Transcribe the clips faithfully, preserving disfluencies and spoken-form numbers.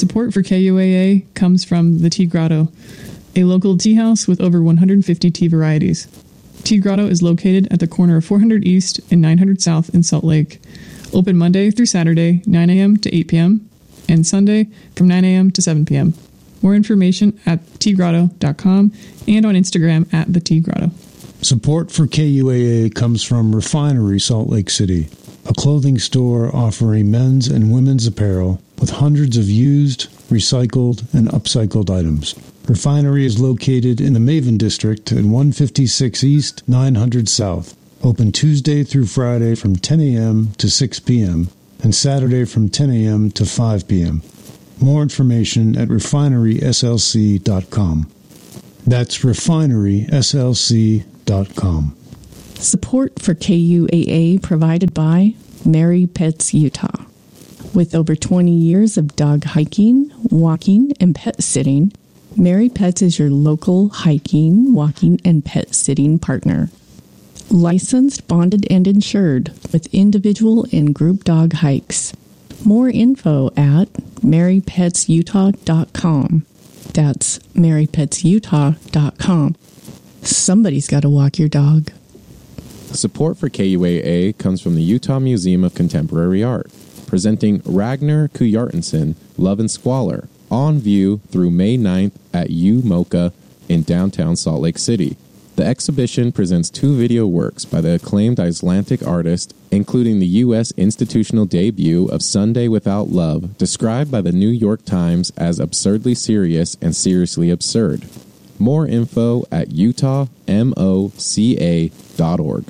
Support for K U A A comes from the Tea Grotto, a local tea house with over one hundred fifty tea varieties. Tea Grotto is located at the corner of four hundred East and nine hundred South in Salt Lake. Open Monday through Saturday, nine a.m. to eight p.m., and Sunday from nine a.m. to seven p.m. More information at tea grotto dot com and on Instagram at the Tea Grotto. Support for K U A A comes from Refinery Salt Lake City, a clothing store offering men's and women's apparel with hundreds of used, recycled, and upcycled items. Refinery is located in the Maven District at one fifty-six East, nine hundred South. Open Tuesday through Friday from ten a.m. to six p.m. and Saturday from ten a.m. to five p.m. More information at refinery s l c dot com. That's refinery s l c dot com. Support for K U A A provided by Mary Pets Utah. With over twenty years of dog hiking, walking, and pet sitting, Mary Pets is your local hiking, walking, and pet sitting partner. Licensed, bonded, and insured with individual and group dog hikes. More info at mary pets utah dot com. That's mary pets utah dot com. Somebody's got to walk your dog. Support for K U A A comes from the Utah Museum of Contemporary Art, presenting Ragnar Kuyartensen, Love and Squalor, on view through May ninth at U MoCA in downtown Salt Lake City. The exhibition presents two video works by the acclaimed Icelandic artist, including the U S institutional debut of Sunday Without Love, described by the New York Times as absurdly serious and seriously absurd. More info at utah moca dot org.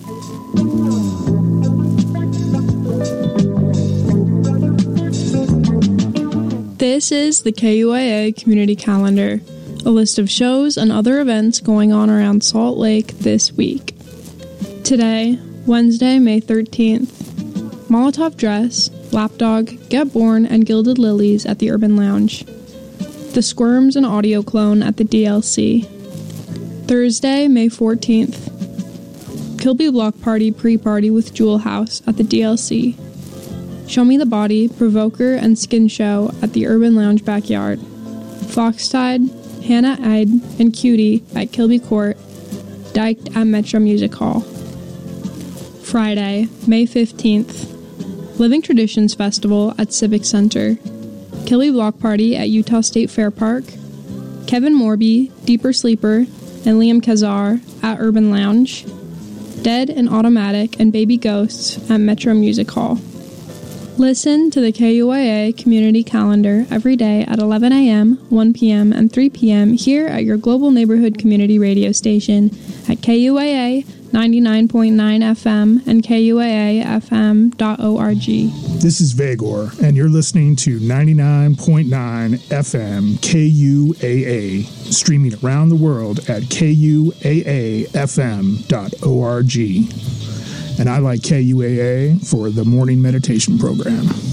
This is the K U A A Community Calendar, a list of shows and other events going on around Salt Lake this week. Today, Wednesday, May thirteenth, Molotov Dress, Lapdog, Get Born, and Gilded Lilies at the Urban Lounge. The Squirms and Audio Clone at the D L C. Thursday, May fourteenth, Kilby Block Party Pre-Party with Jewel House at the D L C. Show Me the Body, Provoker, and Skin Show at the Urban Lounge Backyard. Foxtide, Hannah Ide, and Cutie at Kilby Court, Dyked at Metro Music Hall. Friday, May fifteenth, Living Traditions Festival at Civic Center. Kilby Block Party at Utah State Fair Park. Kevin Morby, Deeper Sleeper, and Liam Kazar at Urban Lounge. Dead and Automatic and Baby Ghosts at Metro Music Hall. Listen to the K U A A Community Calendar every day at eleven a.m., one p.m., and three p.m. here at your Global Neighborhood Community Radio station at K U A A ninety-nine point nine F M and K U A A F M dot org. This is Vagor, and you're listening to ninety-nine point nine F M K U A A, streaming around the world at K U A A F M dot org. And I like K U A A for the morning meditation program.